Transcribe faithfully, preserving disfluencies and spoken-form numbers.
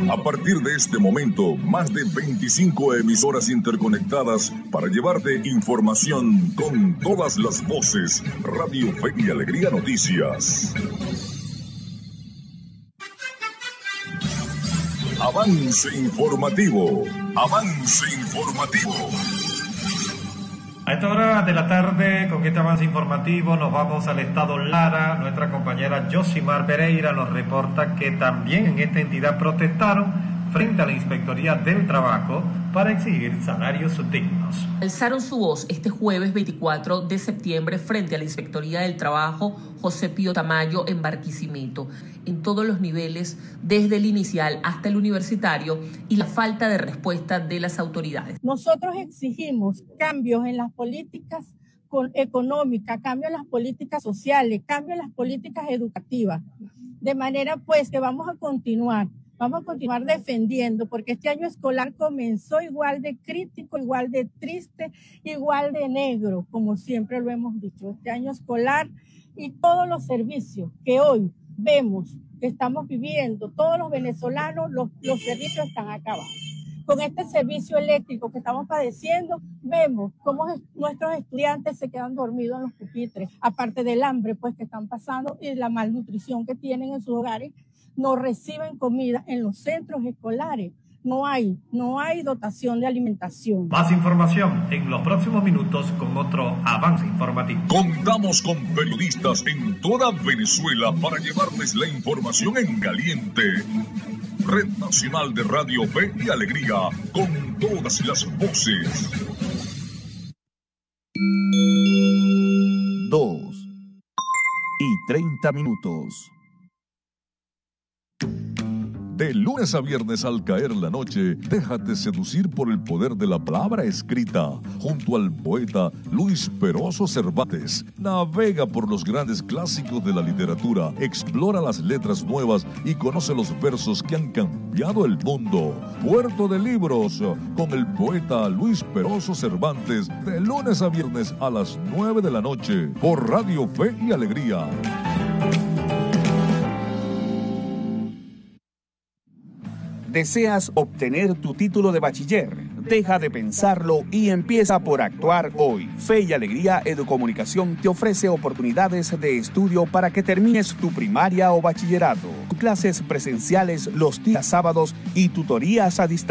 A partir de este momento, más de veinticinco emisoras interconectadas para llevarte información con todas las voces. Radio Fe y Alegría Noticias. Avance informativo. Avance informativo. A esta hora de la tarde, con este avance informativo, nos vamos al estado Lara. Nuestra compañera Josimar Pereira nos reporta que también en esta entidad protestaron frente a la Inspectoría del Trabajo para exigir salarios dignos. Alzaron su voz este jueves veinticuatro de septiembre frente a la Inspectoría del Trabajo José Pío Tamayo en Barquisimeto, en todos los niveles, desde el inicial hasta el universitario, y la falta de respuesta de las autoridades. Nosotros exigimos cambios en las políticas económicas, cambios en las políticas sociales, cambios en las políticas educativas, de manera pues que vamos a continuar. Vamos a continuar defendiendo, porque este año escolar comenzó igual de crítico, igual de triste, igual de negro, como siempre lo hemos dicho. Este año escolar y todos los servicios que hoy vemos, que estamos viviendo, todos los venezolanos, los, los servicios están acabados. Con este servicio eléctrico que estamos padeciendo, vemos cómo nuestros estudiantes se quedan dormidos en los pupitres, aparte del hambre pues que están pasando y la malnutrición que tienen en sus hogares. No reciben comida en los centros escolares. No hay, no hay dotación de alimentación. Más información en los próximos minutos con otro avance informativo. Contamos con periodistas en toda Venezuela para llevarles la información en caliente. Red Nacional de Radio Fe y Alegría, con todas las voces. Dos y treinta minutos. De lunes a viernes al caer la noche, déjate seducir por el poder de la palabra escrita. Junto al poeta Luis Peroso Cervantes, navega por los grandes clásicos de la literatura, explora las letras nuevas y conoce los versos que han cambiado el mundo. Puerto de Libros, con el poeta Luis Peroso Cervantes, de lunes a viernes a las nueve de la noche, por Radio Fe y Alegría. ¿Deseas obtener tu título de bachiller? Deja de pensarlo y empieza por actuar hoy. Fe y Alegría Educomunicación te ofrece oportunidades de estudio para que termines tu primaria o bachillerato. Clases presenciales los días sábados y tutorías a distancia.